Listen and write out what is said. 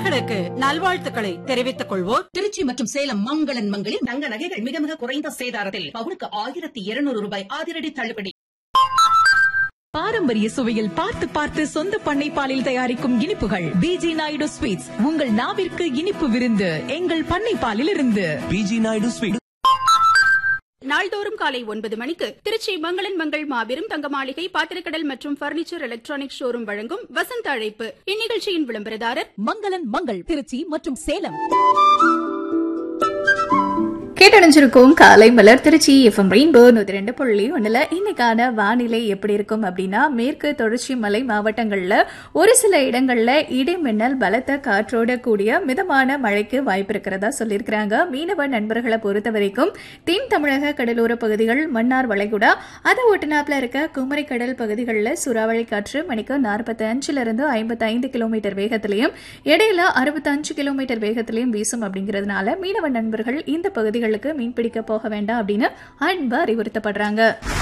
நேயர்களுக்கு நல்வாழ்த்துக்களை தெரிவித்துக் கொள்வோர் திருச்சி மற்றும் சேலம் மங்களன் மங்களில் தங்க நகைகள் மிக மிக குறைந்த சேதாரத்தில் பவுனுக்கு 1200 ரூபாய் அதிரடி தள்ளுபடி. பாரம்பரிய சுவையில் பார்த்து பார்த்து சொந்த பண்ணை பாலில் தயாரிக்கும் இனிப்புகள் பிஜி நாயுடு ஸ்வீட்ஸ். உங்கள் நாவிற்கு இனிப்பு விருந்து எங்கள் பண்ணை பாலில் இருந்து. PG Naidu sweet. நாள்தோறும் காலை 9 மணிக்கு திருச்சி மங்களன் மங்கள் மாபெரும் தங்க மாளிகை பாத்திரக்கடல் மற்றும் பர்னிச்சர் எலக்ட்ரானிக் ஷோரூம் வழங்கும் வசந்த அழைப்பு. இந்நிகழ்ச்சியின் விளம்பரதாரர் மங்களன் மங்கள் திருச்சி மற்றும் சேலம். கேட்டடைஞ்சிருக்கும் காலை மலர் திருச்சி எஃப்எம் ரெயின்போ 102.1. இன்னைக்கான வானிலை எப்படி இருக்கும் அப்படின்னா, மேற்கு தொடர்ச்சி மலை மாவட்டங்கள்ல ஒரு சில இடங்கள்ல இடிமின்னல் பலத்த காற்றோட கூடிய மிதமான மழைக்கு வாய்ப்பு இருக்கிறதா சொல்லியிருக்கிறாங்க. மீனவ நண்பர்களை பொறுத்த வரைக்கும் தென் தமிழக கடலோர பகுதிகள், மன்னார் வளைகுடா, அதை ஒட்டுநாப்புல இருக்க குமரி கடல் பகுதிகளில் சூறாவளி காற்று மணிக்கு 45 55 கிலோமீட்டர் வேகத்திலையும் இடையில 65 கிலோமீட்டர் வேகத்திலையும் வீசும். அப்படிங்கிறதுனால மீனவ நண்பர்கள் இந்த பகுதிகள் மீன்பிடிக்க போக வேண்டாம் அப்படின்னு அன்பா அறிவுறுத்தப்படுறாங்க.